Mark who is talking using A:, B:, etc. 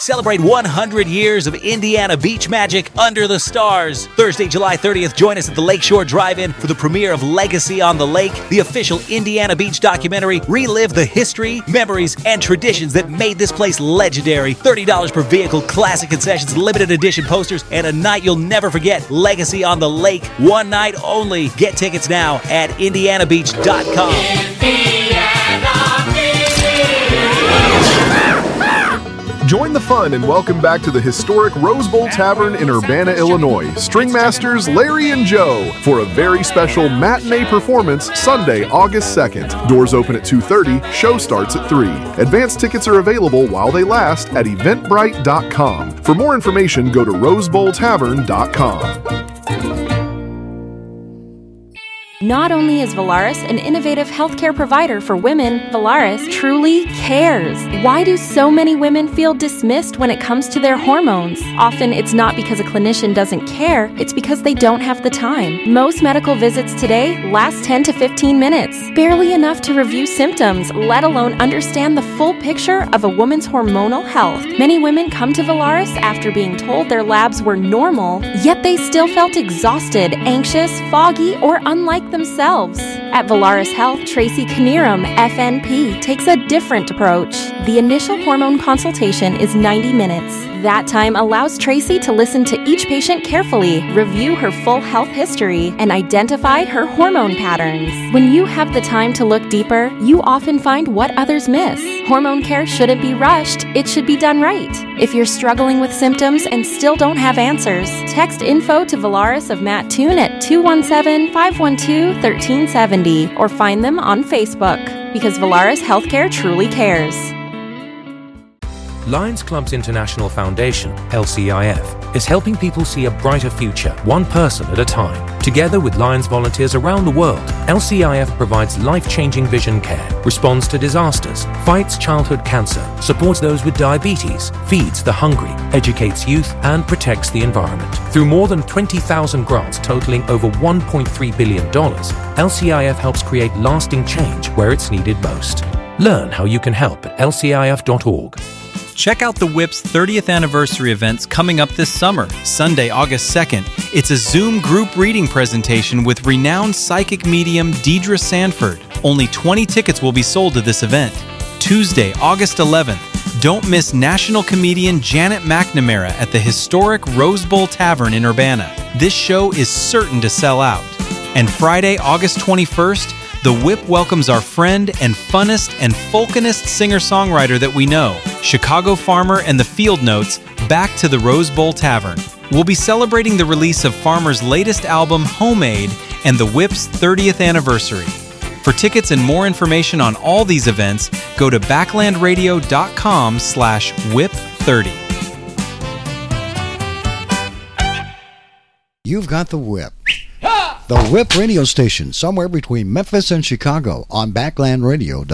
A: Celebrate 100 years of Indiana beach magic under the stars. Thursday, July 30th, join us at the Lakeshore Drive-In for the premiere of Legacy on the Lake, the official Indiana Beach documentary. Relive the history, memories, and traditions that made this place legendary. $30 per vehicle, classic concessions, limited edition posters, and a night you'll never forget. Legacy on the Lake, one night only. Get tickets now at indianabeach.com.
B: Join the fun and welcome back to the historic Rose Bowl Tavern in Urbana, Illinois. String Masters Larry and Joe for a very special matinee performance Sunday, August 2nd. Doors open at 2:30, show starts at 3. Advance tickets are available while they last at eventbrite.com. For more information, go to rosebowltavern.com.
C: Not only is Valaris an innovative healthcare provider for women, Valaris truly cares. Why do so many women feel dismissed when it comes to their hormones? Often it's not because a clinician doesn't care, it's because they don't have the time. Most medical visits today last 10 to 15 minutes, barely enough to review symptoms, let alone understand the full picture of a woman's hormonal health. Many women come to Valaris after being told their labs were normal, yet they still felt exhausted, anxious, foggy, or unlike themselves. At Valaris Health, Tracy Knierim, FNP, takes a different approach. The initial hormone consultation is 90 minutes. That time allows Tracy to listen to each patient carefully, review her full health history, and identify her hormone patterns. When you have the time to look deeper, you often find what others miss. Hormone care shouldn't be rushed, it should be done right. If you're struggling with symptoms and still don't have answers, text info to Valaris of Matt Toon at 217-512-1370 or find them on Facebook, because Valaris Healthcare truly cares.
D: Lions Clubs International Foundation, LCIF, is helping people see a brighter future, one person at a time. Together with Lions volunteers around the world, LCIF provides life-changing vision care, responds to disasters, fights childhood cancer, supports those with diabetes, feeds the hungry, educates youth, and protects the environment. Through more than 20,000 grants totaling over $1.3 billion, LCIF helps create lasting change where it's needed most. Learn how you can help at lcif.org.
E: Check out the WHIP's 30th anniversary events coming up this summer, Sunday, August 2nd. It's a Zoom group reading presentation with renowned psychic medium Deidre Sanford. Only 20 tickets will be sold to this event. Tuesday, August 11th, don't miss national comedian Janet McNamara at the historic Rose Bowl Tavern in Urbana. This show is certain to sell out. And Friday, August 21st, the WHIP welcomes our friend and funnest and folkinest singer-songwriter that we know, Chicago Farmer and the Field Notes, back to the Rose Bowl Tavern. We'll be celebrating the release of Farmer's latest album, Homemade, and the WHIP's 30th anniversary. For tickets and more information on all these events, go to backlandradio.com/WHIP30.
F: You've got the WHIP. The WHIP radio station, somewhere between Memphis and Chicago on backlandradio.com.